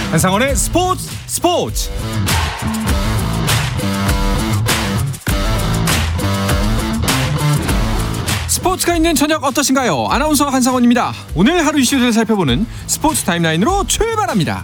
한상원의 스포츠. 스포츠가 있는 저녁 어떠신가요? 아나운서 한상원입니다. 오늘 하루 이슈들을 살펴보는 스포츠 타임라인으로 출발합니다.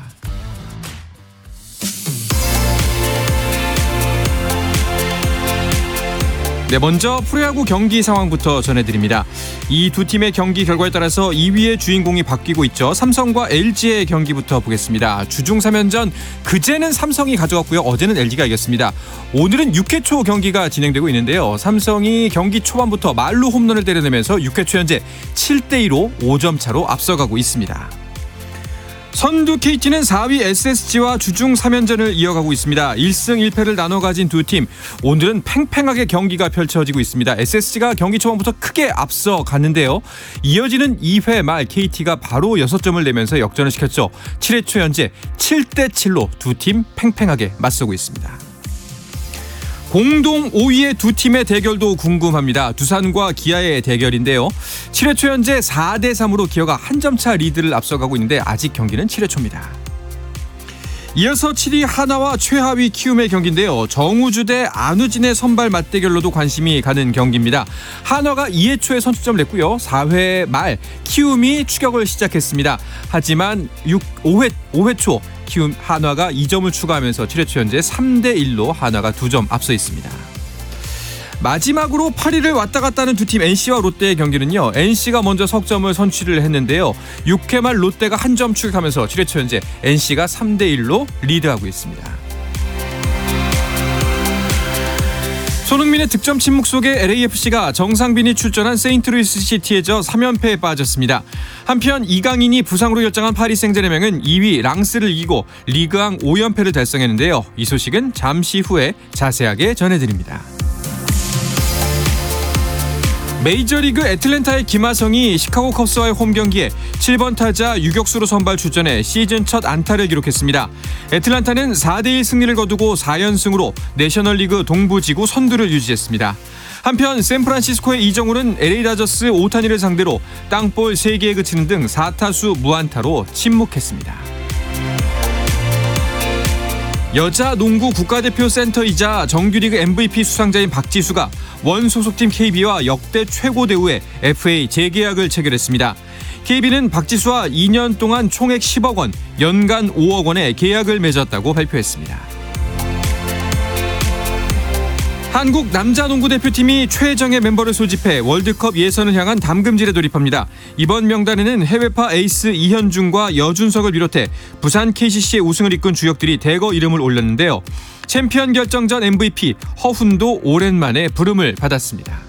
네, 먼저 프로야구 경기 상황부터 전해드립니다. 이 두 팀의 경기 결과에 따라서 2위의 주인공이 바뀌고 있죠. 삼성과 LG의 경기부터 보겠습니다. 주중 3연전 그제는 삼성이 가져갔고요. 어제는 LG가 이겼습니다. 오늘은 6회 초 경기가 진행되고 있는데요. 삼성이 경기 초반부터 말루 홈런을 때려내면서 6회 초 현재 7대2로 5점 차로 앞서가고 있습니다. 선두 KT는 4위 SSG와 주중 3연전을 이어가고 있습니다. 1승 1패를 나눠 가진 두 팀, 오늘은 팽팽하게 경기가 펼쳐지고 있습니다. SSG가 경기 초반부터 크게 앞서 갔는데요. 이어지는 2회 말 KT가 바로 6점을 내면서 역전을 시켰죠. 7회 초 현재 7대7로 두 팀 팽팽하게 맞서고 있습니다. 공동 5위의 두 팀의 대결도 궁금합니다. 두산과 기아의 대결인데요. 7회 초 현재 4대3으로 기아가 한 점차 리드를 앞서가고 있는데 아직 경기는 7회 초입니다. 이어서 7위 하나와 최하위 키움의 경기인데요. 정우주 대 안우진의 선발 맞대결로도 관심이 가는 경기입니다. 한화가 2회 초에 선취점을 냈고요. 4회 말 키움이 추격을 시작했습니다. 하지만 5회 초 키움 한화가 2점을 추가하면서 7회 초 현재 3대1로 한화가 2점 앞서 있습니다. 마지막으로 8위를 왔다 갔다 하는 두 팀 NC와 롯데의 경기는요. NC가 먼저 석점을 선취를 했는데요. 6회 말 롯데가 한 점 추격하면서 7회 초 현재 NC가 3대1로 리드하고 있습니다. 손흥민의 득점 침묵 속에 LAFC가 정상빈이 출전한 세인트루이스 시티에 져 3연패에 빠졌습니다. 한편 이강인이 부상으로 결정한 파리 생제르맹은 2위 랑스를 이기고 리그왕 5연패를 달성했는데요. 이 소식은 잠시 후에 자세하게 전해드립니다. 메이저리그 애틀랜타의 김하성이 시카고 컵스와의 홈경기에 7번 타자 유격수로 선발 출전해 시즌 첫 안타를 기록했습니다. 애틀랜타는 4대1 승리를 거두고 4연승으로 내셔널리그 동부지구 선두를 유지했습니다. 한편 샌프란시스코의 이정우는 LA 다저스 오타니를 상대로 땅볼 3개에 그치는 등 4타수 무안타로 침묵했습니다. 여자 농구 국가대표 센터이자 정규리그 MVP 수상자인 박지수가 원 소속팀 KB와 역대 최고 대우의 FA 재계약을 체결했습니다. KB는 박지수와 2년 동안 총액 10억 원, 연간 5억 원의 계약을 맺었다고 발표했습니다. 한국 남자농구대표팀이 최정예 멤버를 소집해 월드컵 예선을 향한 담금질에 돌입합니다. 이번 명단에는 해외파 에이스 이현중과 여준석을 비롯해 부산 KCC의 우승을 이끈 주역들이 대거 이름을 올렸는데요. 챔피언 결정전 MVP 허훈도 오랜만에 부름을 받았습니다.